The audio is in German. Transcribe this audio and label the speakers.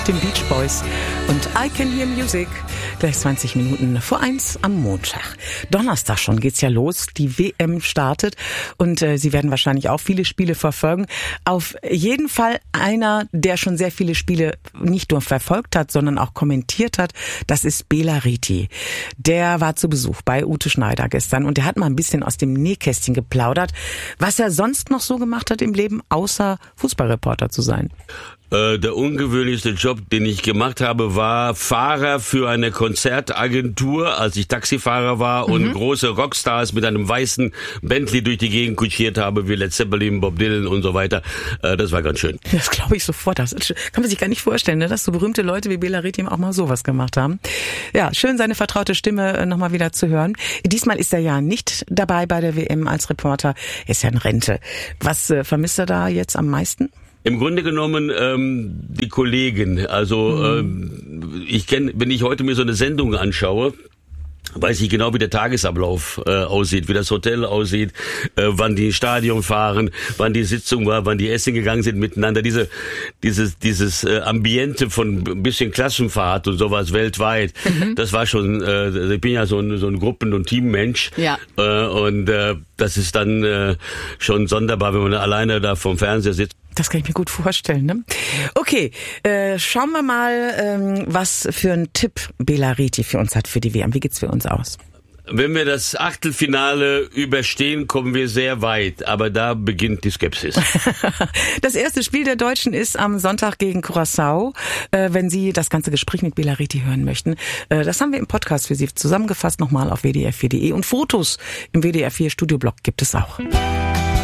Speaker 1: Den Beach Boys und I Can Hear Music. Gleich 20 Minuten vor 1 am Montag. Donnerstag schon geht's ja los. Die WM startet und Sie werden wahrscheinlich auch viele Spiele verfolgen. Auf jeden Fall einer, der schon sehr viele Spiele nicht nur verfolgt hat, sondern auch kommentiert hat, das ist Bela Reti. Der war zu Besuch bei Ute Schneider gestern und der hat mal ein bisschen aus dem Nähkästchen geplaudert, was er sonst noch so gemacht hat im Leben, außer Fußballreporter zu sein.
Speaker 2: Der ungewöhnlichste Job, den ich gemacht habe, war Fahrer für eine Konzertagentur, als ich Taxifahrer war und große Rockstars mit einem weißen Bentley durch die Gegend kutschiert habe, wie Led Zeppelin, Bob Dylan und so weiter. Das war ganz schön.
Speaker 1: Das glaube ich sofort. Das kann man sich gar nicht vorstellen, ne? Dass so berühmte Leute wie Bela Reti auch mal sowas gemacht haben. Ja, schön, seine vertraute Stimme nochmal wieder zu hören. Diesmal ist er ja nicht dabei bei der WM als Reporter. Er ist ja in Rente. Was vermisst er da jetzt am meisten?
Speaker 2: Im Grunde genommen die Kollegen. Also wenn ich heute mir so eine Sendung anschaue, weiß ich genau, wie der Tagesablauf aussieht, wie das Hotel aussieht, wann die ins Stadion fahren, wann die Sitzung war, wann die essen gegangen sind miteinander. Dieses Ambiente von ein bisschen Klassenfahrt und sowas weltweit, das war schon, ich bin ja so ein Gruppen- und Teammensch. Ja. Und das ist dann schon sonderbar, wenn man alleine da vorm Fernseher sitzt.
Speaker 1: Das kann ich mir gut vorstellen, ne? Okay, schauen wir mal, was für einen Tipp Bela Reti für uns hat für die WM. Wie geht's für uns aus?
Speaker 2: Wenn wir das Achtelfinale überstehen, kommen wir sehr weit. Aber da beginnt die Skepsis.
Speaker 1: Das erste Spiel der Deutschen ist am Sonntag gegen Curaçao. Wenn Sie das ganze Gespräch mit Bela Reti hören möchten, das haben wir im Podcast für Sie zusammengefasst, nochmal auf wdr4.de. Und Fotos im WDR4 Studioblog gibt es auch.